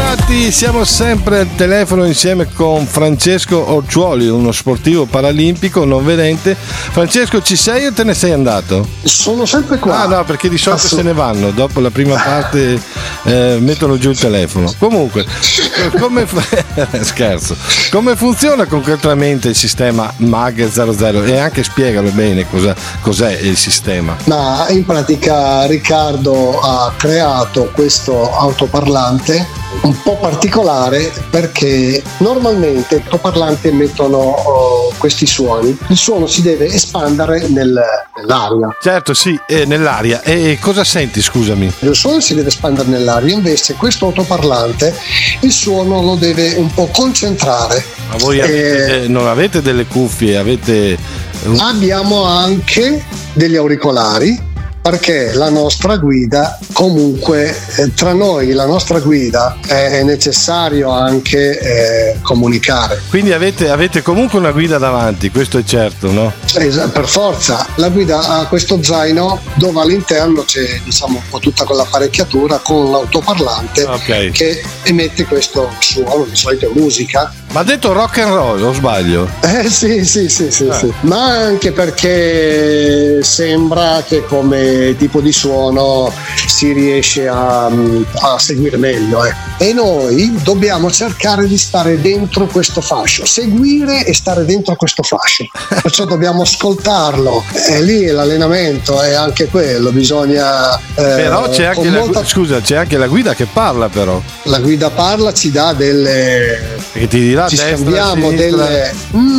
bentornati, siamo sempre al telefono insieme con Francesco Orciuoli, uno sportivo paralimpico non vedente. Francesco, ci sei o te ne sei andato? Sono sempre qua. Ah no, perché di solito se ne vanno, dopo la prima parte mettono giù il telefono. Comunque, scherzo, come funziona concretamente il sistema MAG 00 e anche spiegalo bene cos'è il sistema. Ma in pratica Riccardo ha creato questo autoparlante un po' particolare, perché normalmente i autoparlanti emettono questi suoni. Il suono si deve espandere nell'aria. Certo, sì, nell'aria. E cosa senti, scusami? Il suono si deve espandere nell'aria, invece questo autoparlante il suono lo deve un po' concentrare. Ma voi non avete delle cuffie, Abbiamo anche degli auricolari, perché la nostra guida, comunque tra noi la nostra guida è necessario anche comunicare. Quindi avete comunque una guida davanti, questo è certo, no? Per forza, la guida ha questo zaino dove all'interno c'è, diciamo, un po' tutta quell'apparecchiatura con l'autoparlante, okay, che emette questo suono, di solito musica. Ma ha detto rock and roll, o sbaglio? Sì. Ma anche perché sembra che come tipo di suono si riesce a seguire meglio. E noi dobbiamo cercare di stare dentro questo fascio, seguire e stare dentro questo fascio. Perciò dobbiamo ascoltarlo. E lì l'allenamento è anche quello, bisogna. Però c'è anche c'è anche la guida che parla, però. La guida parla, ci dà delle. Che ti dirà ci destra, scambiamo sinistra. Delle.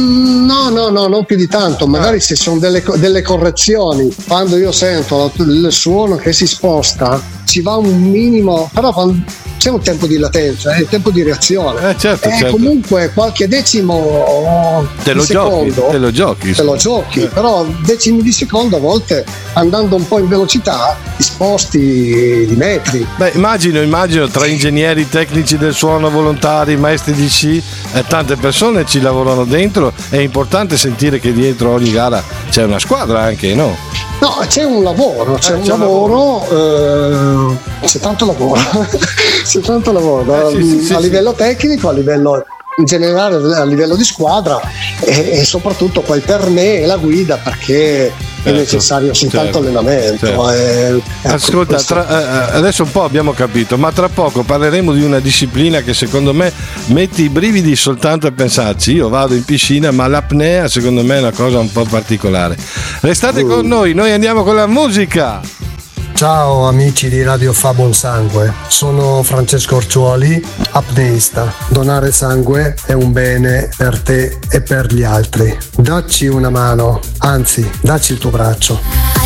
No, non più di tanto. Magari se sono delle correzioni, quando io sento il suono che si sposta, ci va un minimo, però c'è un tempo di latenza, è il tempo di reazione. Certo. Comunque qualche decimo te lo giochi, però decimi di secondo, a volte andando un po' in velocità ti sposti di metri. Beh, immagino tra ingegneri, tecnici del suono, volontari, maestri di sci, tante persone ci lavorano dentro. È importante sentire che dietro ogni gara c'è una squadra anche, no? No, c'è un lavoro, c'è tanto lavoro. C'è tanto lavoro a livello tecnico, a livello in generale, a livello di squadra, e soprattutto poi per me la guida, perché è necessario soltanto allenamento. Ascolta, adesso un po' abbiamo capito, ma tra poco parleremo di una disciplina che secondo me mette i brividi soltanto a pensarci. Io vado in piscina, ma l'apnea secondo me è una cosa un po' particolare. Restate con noi andiamo con la musica. Ciao amici di Radio Fa Buon Sangue, sono Francesco Orciuoli, apneista. Donare sangue è un bene per te e per gli altri. Dacci una mano, anzi, dacci il tuo braccio.